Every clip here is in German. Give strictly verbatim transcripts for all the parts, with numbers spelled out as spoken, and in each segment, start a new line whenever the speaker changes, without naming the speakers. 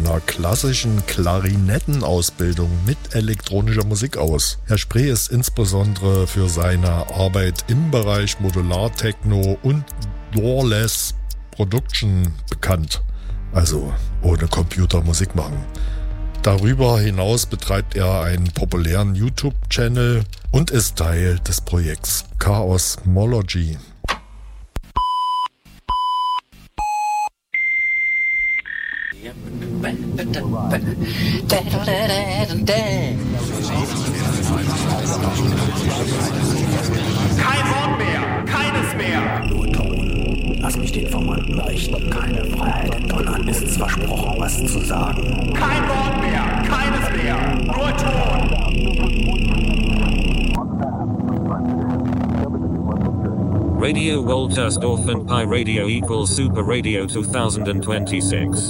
einer klassischen Klarinettenausbildung mit elektronischer Musik aus. Herr Spree ist insbesondere für seine Arbeit im Bereich Modular-Techno und Doorless Production bekannt, also ohne Computer Musik machen. Darüber hinaus betreibt er einen populären YouTube-Channel und ist Teil des Projekts Chaosmology.
Kein Wort mehr, keines mehr.
Nur Ton. Lass mich den Formanten beichten. Keine Freiheit in Donnern. Ist es versprochen, was zu sagen.
Kein Wort mehr, keines mehr. Nur Ton.
Radio Woltersdorf and Pi Radio equals Super Radio twenty twenty-six.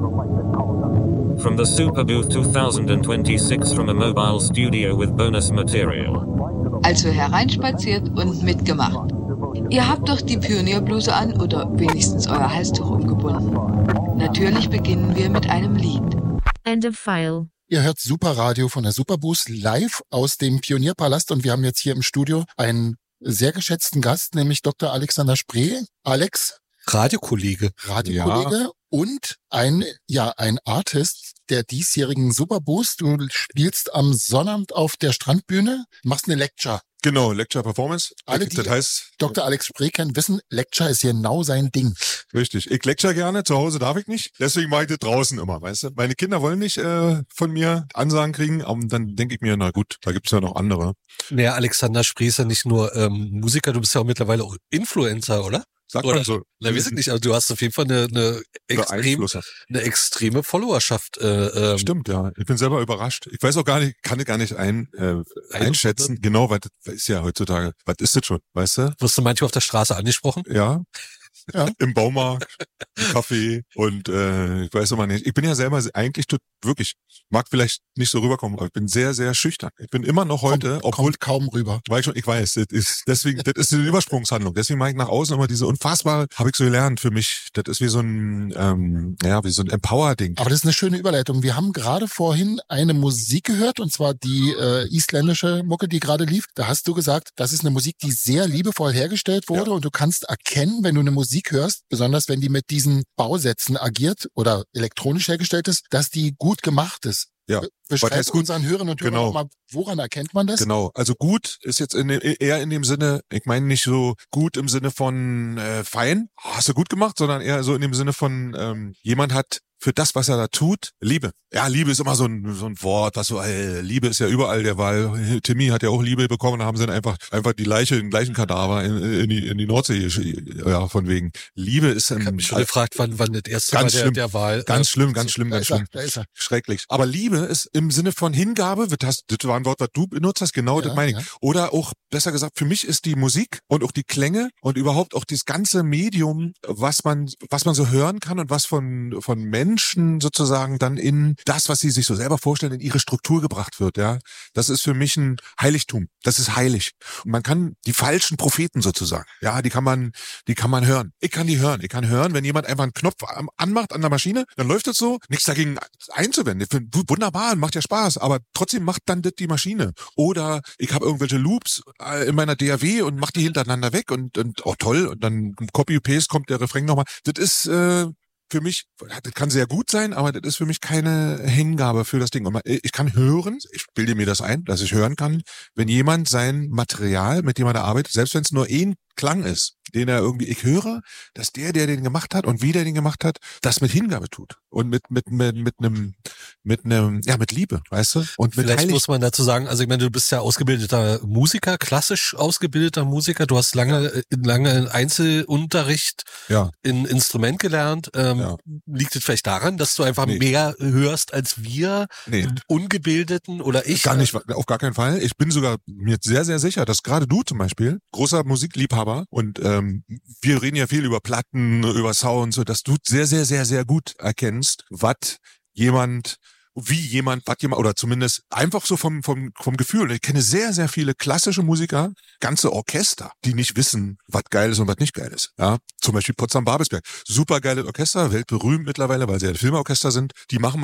From the Super Booth twenty twenty-six from a mobile studio with bonus material.
Also hereinspaziert und mitgemacht. Ihr habt doch die Pionierbluse an oder wenigstens euer Halstuch umgebunden. Natürlich beginnen wir mit einem Lied.
End of file.
Ihr hört Superradio von der Superboost live aus dem Pionierpalast und wir haben jetzt hier im Studio einen sehr geschätzten Gast, nämlich Doktor Alexander Spree. Alex.
Radiokollege.
Radiokollege ja. Und ein, ja, ein Artist der diesjährigen Superboost. Du spielst am Sonnabend auf der Strandbühne, machst eine Lecture.
Genau, Lecture Performance.
Alle, die
das heißt,
Doktor Alex Spree kennen, wissen, Lecture ist genau sein Ding.
Richtig. Ich lecture gerne, zu Hause darf ich nicht. Deswegen mache ich das draußen immer, weißt du. Meine Kinder wollen nicht äh, von mir Ansagen kriegen, aber dann denke ich mir, na gut, da gibt's ja noch andere.
Naja, Alexander Spree ist ja nicht nur ähm, Musiker, du bist ja auch mittlerweile auch Influencer, oder?
Sagt
Oder,
man so.
Na, weiß ich nicht, aber du hast auf jeden Fall eine, eine, extrem, eine extreme Followerschaft. Äh, ähm.
Stimmt, ja. Ich bin selber überrascht. Ich weiß auch gar nicht, kann ich gar nicht ein, äh, einschätzen. Genau, weil das ist ja heutzutage, was ist das schon, weißt du?
Wirst du manchmal auf der Straße angesprochen?
Ja. Ja. Im Baumarkt, im Café und äh, ich weiß immer nicht. Ich bin ja selber eigentlich tut, wirklich, mag vielleicht nicht so rüberkommen, aber ich bin sehr, sehr schüchtern. Ich bin immer noch heute,
kommt, obwohl kommt kaum rüber.
Weil ich schon, ich weiß, das ist deswegen, das ist eine Übersprungshandlung. Deswegen mache ich nach außen immer diese unfassbare, habe ich so gelernt für mich. Das ist wie so ein, ähm, ja, wie so ein Empower-Ding.
Aber das ist eine schöne Überleitung. Wir haben gerade vorhin eine Musik gehört und zwar die äh, isländische Mucke, die gerade lief. Da hast du gesagt, das ist eine Musik, die sehr liebevoll hergestellt wurde ja. Und du kannst erkennen, wenn du eine Musik hörst, besonders wenn die mit diesen Bausätzen agiert oder elektronisch hergestellt ist, dass die gut gemacht ist.
Ja.
Beschreib unseren Hörern und Hörern
genau.
mal, woran erkennt man das?
Genau, also gut ist jetzt in dem, eher in dem Sinne, ich meine nicht so gut im Sinne von äh, fein, oh, hast du gut gemacht, sondern eher so in dem Sinne von ähm, jemand hat für das, was er da tut, Liebe. Ja, Liebe ist immer so ein, so ein Wort, was so, ey, Liebe ist ja überall der Wahl. Timmy hat ja auch Liebe bekommen, da haben sie dann einfach, einfach die Leiche, den gleichen Kadaver in, in die, in die Nordsee, ja, von wegen. Liebe ist ein,
ich habe mich schon gefragt, wann, wann das erste
ganz
Mal
schlimm,
der, der Wahl.
Ganz
äh,
schlimm, ganz schlimm, ganz schlimm.
Da ist er.
Schrecklich. Aber Liebe ist im Sinne von Hingabe, das, das war ein Wort, was du benutzt hast, genau, ja, das meine ich. Ja. Oder auch, besser gesagt, für mich ist die Musik und auch die Klänge und überhaupt auch das ganze Medium, was man, was man so hören kann und was von, von Menschen sozusagen dann in das, was sie sich so selber vorstellen, in ihre Struktur gebracht wird, ja. Das ist für mich ein Heiligtum. Das ist heilig. Und man kann die falschen Propheten sozusagen, ja, die kann man, die kann man hören. Ich kann die hören. Ich kann hören, wenn jemand einfach einen Knopf anmacht an der Maschine, dann läuft es so, nichts dagegen einzuwenden. Ich finde, wunderbar, macht ja Spaß, aber trotzdem macht dann das die Maschine. Oder ich habe irgendwelche Loops in meiner D A W und mach die hintereinander weg und, und oh toll, und dann Copy-Paste kommt der Refrain nochmal. Das ist, äh, für mich, das kann sehr gut sein, aber das ist für mich keine Hingabe für das Ding. Und ich kann hören, ich bilde mir das ein, dass ich hören kann, wenn jemand sein Material, mit dem er da arbeitet, selbst wenn es nur ein Klang ist, den er irgendwie, ich höre, dass der, der den gemacht hat und wie der den gemacht hat, das mit Hingabe tut. Und mit, mit, mit, mit einem, mit einem, ja, mit Liebe, weißt du? Und mit
Vielleicht
Heilig-
muss man dazu sagen, also ich meine, du bist ja ausgebildeter Musiker, klassisch ausgebildeter Musiker. Du hast lange, lange in Einzelunterricht
ja.
in Instrument gelernt. Ähm, ja. Liegt es vielleicht daran, dass du einfach nee. mehr hörst als wir,
nee.
Ungebildeten oder ich?
Gar nicht, auf gar keinen Fall. Ich bin sogar mir sehr, sehr sicher, dass gerade du zum Beispiel, großer Musikliebhaber, und ähm, wir reden ja viel über Platten, über Sound, so, dass du sehr, sehr, sehr, sehr gut erkennst, was jemand, wie jemand, was jemand, oder zumindest einfach so vom vom vom Gefühl. Ich kenne sehr, sehr viele klassische Musiker, ganze Orchester, die nicht wissen, was geil ist und was nicht geil ist. Ja, zum Beispiel Potsdam-Babelsberg, super geiles Orchester, weltberühmt mittlerweile, weil sie ja Filmorchester sind. Die machen